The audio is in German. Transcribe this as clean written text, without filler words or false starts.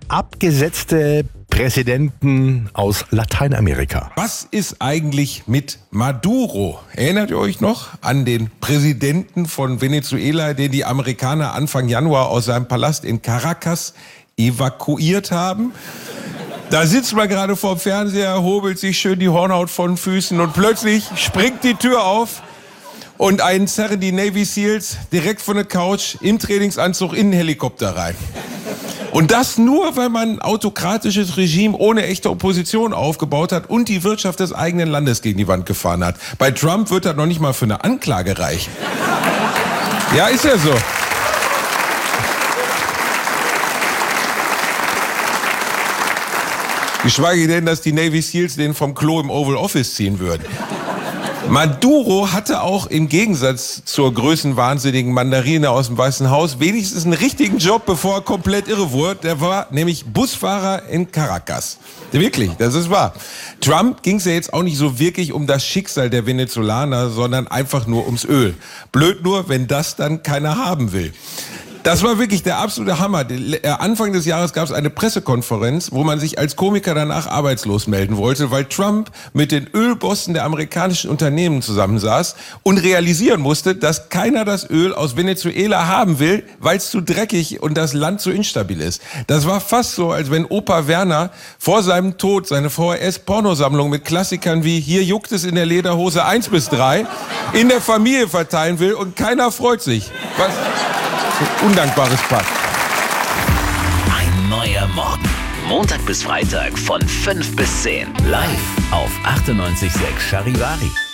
abgesetzte Präsidenten aus Lateinamerika. Was ist eigentlich mit Maduro? Erinnert ihr euch noch an den Präsidenten von Venezuela, den die Amerikaner Anfang Januar aus seinem Palast in Caracas evakuiert haben? Da sitzt man gerade vorm Fernseher, hobelt sich schön die Hornhaut von den Füßen und plötzlich springt die Tür auf und einen zerren die Navy Seals direkt von der Couch im Trainingsanzug in den Helikopter rein. Und das nur, weil man ein autokratisches Regime ohne echte Opposition aufgebaut hat und die Wirtschaft des eigenen Landes gegen die Wand gefahren hat. Bei Trump wird das noch nicht mal für eine Anklage reichen. Ja, ist ja so. Geschweige denn, dass die Navy Seals den vom Klo im Oval Office ziehen würden. Maduro hatte auch im Gegensatz zur größenwahnsinnigen Mandarine aus dem Weißen Haus wenigstens einen richtigen Job, bevor er komplett irre wurde. Der war nämlich Busfahrer in Caracas. Wirklich, das ist wahr. Trump ging es ja jetzt auch nicht so wirklich um das Schicksal der Venezolaner, sondern einfach nur ums Öl. Blöd nur, wenn das dann keiner haben will. Das war wirklich der absolute Hammer. Anfang des Jahres gab es eine Pressekonferenz, wo man sich als Komiker danach arbeitslos melden wollte, weil Trump mit den Ölbossen der amerikanischen Unternehmen zusammensaß und realisieren musste, dass keiner das Öl aus Venezuela haben will, weil es zu dreckig und das Land zu instabil ist. Das war fast so, als wenn Opa Werner vor seinem Tod seine VHS-Pornosammlung mit Klassikern wie Hier juckt es in der Lederhose 1 bis 3 in der Familie verteilen will und keiner freut sich. Was? Undankbares Pack. Ein neuer Morgen. Montag bis Freitag von 5 bis 10. Live auf 98.6 Charivari.